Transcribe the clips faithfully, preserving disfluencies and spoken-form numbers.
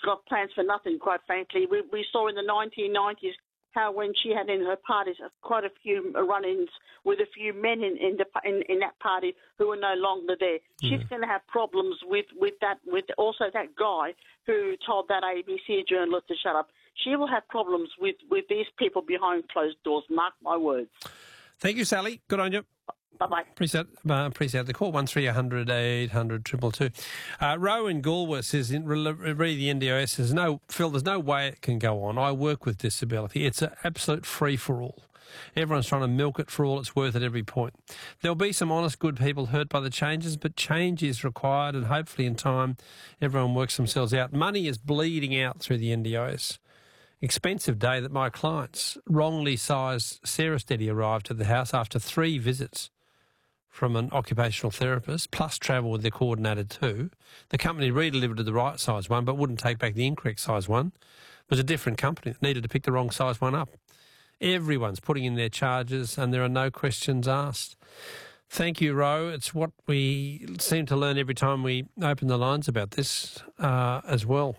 got plans for nothing, quite frankly. We, we saw in the nineteen nineties how when she had in her parties quite a few run-ins with a few men in in, the, in, in that party who are no longer there. Mm. She's going to have problems with, with that, with also that guy who told that A B C journalist to shut up. She will have problems with, with these people behind closed doors, mark my words. Thank you, Sally. Good on you. Bye-bye. Appreciate, uh, appreciate the call. one three hundred eight hundred two two two. Uh, Ro in Galway says, in, read the N D I S, says, no, Phil, there's no way it can go on. I work with disability. It's an absolute free-for-all. Everyone's trying to milk it for all it's worth at every point. There'll be some honest, good people hurt by the changes, but change is required, and hopefully in time everyone works themselves out. Money is bleeding out through the N D I S. Expensive day that my clients, wrongly sized Sarah Steady, arrived at the house after three visits from an occupational therapist, plus travel with their coordinator too. The company redelivered the right size one, but wouldn't take back the incorrect size one. It was a different company that needed to pick the wrong size one up. Everyone's putting in their charges and there are no questions asked. Thank you, Ro. It's what we seem to learn every time we open the lines about this uh, as well.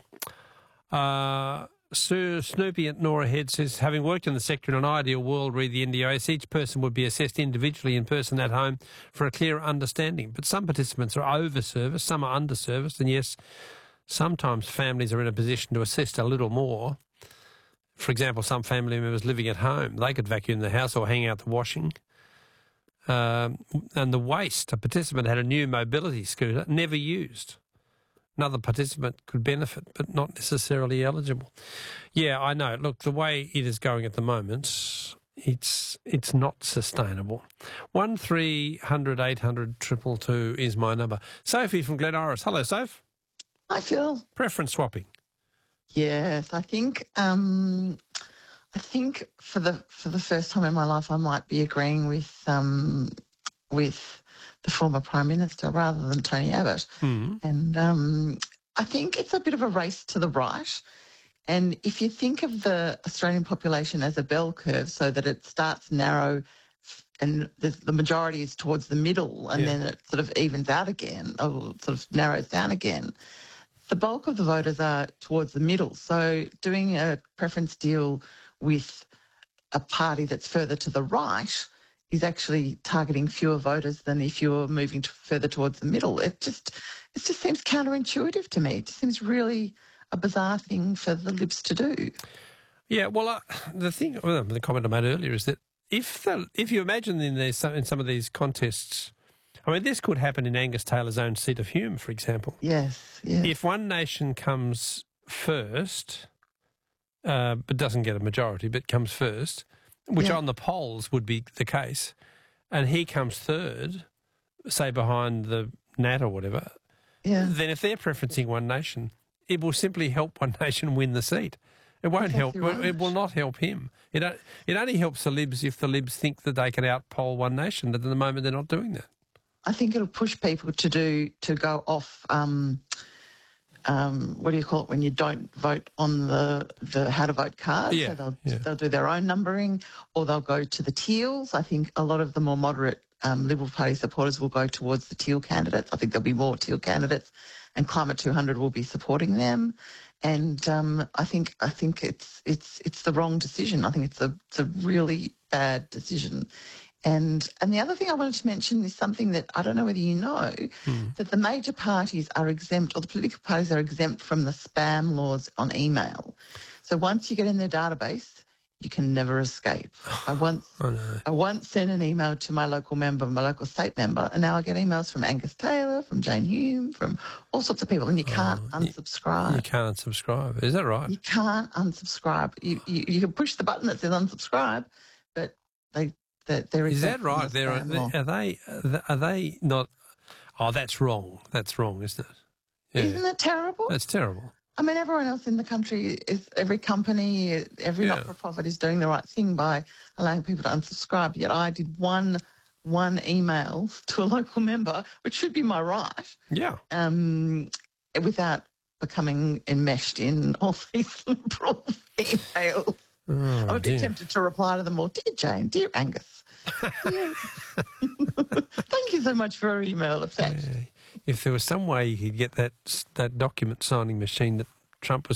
Uh... Sir Snoopy at Nora Head says, having worked in the sector in an ideal world, read the N D I S, each person would be assessed individually in person at home for a clearer understanding. But some participants are over-serviced, some are under-serviced, and yes, sometimes families are in a position to assist a little more. For example, some family members living at home, they could vacuum the house or hang out the washing. Um, and the waste, a participant had a new mobility scooter, never used. Another participant could benefit, but not necessarily eligible. Yeah, I know. Look, the way it is going at the moment, it's it's not sustainable. One three hundred eight hundred triple two is my number. Sophie from Glen Iris. Hello, Soph. Hi, Phil. Preference swapping. Yes, I think um, I think for the for the first time in my life, I might be agreeing with um, with. the former Prime Minister rather than Tony Abbott. Mm. And um, I think it's a bit of a race to the right. And if you think of the Australian population as a bell curve so that it starts narrow and the, the majority is towards the middle and yeah. then it sort of evens out again or sort of narrows down again, the bulk of the voters are towards the middle. So doing a preference deal with a party that's further to the right is actually targeting fewer voters than if you were moving to further towards the middle. It just it just seems counterintuitive to me. It just seems really a bizarre thing for the Libs to do. Yeah, well, uh, the thing, well, the comment I made earlier is that if the, if you imagine in, these, in some of these contests, I mean, this could happen in Angus Taylor's own seat of Hume, for example. Yes, yes. If one nation comes first, uh, but doesn't get a majority, but comes first, which yeah. on the polls would be the case, and he comes third, say behind the N A T or whatever, yeah. then if they're preferencing one nation, it will simply help one nation win the seat. It won't exactly help. Right. It will not help him. It it only helps the Libs if the Libs think that they can outpoll one nation, but at the moment they're not doing that. I think it'll push people to do to go off. Um, Um, what do you call it when you don't vote on the, the how to vote card? Yeah, so they'll, yeah. they'll do their own numbering or they'll go to the teals. I think a lot of the more moderate um, Liberal Party supporters will go towards the teal candidates. I think there'll be more teal candidates and Climate two hundred will be supporting them. And um, I think I think it's it's it's the wrong decision. I think it's a it's a really bad decision. And and the other thing I wanted to mention is something that I don't know whether you know, hmm. that the major parties are exempt, or the political parties are exempt from the spam laws on email. So once you get in their database, you can never escape. I once oh, no. I once sent an email to my local member, my local state member, and now I get emails from Angus Taylor, from Jane Hume, from all sorts of people, and you can't oh, unsubscribe. You, you can't unsubscribe. Is that right? You can't unsubscribe. You you, you can push the button that says unsubscribe, but they... That there is, is that right? There are, are they are they not? Oh, that's wrong. That's wrong, isn't it? Yeah. Isn't that terrible? That's terrible. I mean, everyone else in the country is every company, every yeah. not-for-profit is doing the right thing by allowing people to unsubscribe. Yet I did one one email to a local member, which should be my right. Yeah. Um, without becoming enmeshed in all these liberal emails. Oh, I'm a bit dear. tempted to reply to them all, dear Jane, dear Angus. Thank you so much for our email of that. Yeah. If there was some way you could get that that document signing machine that Trump was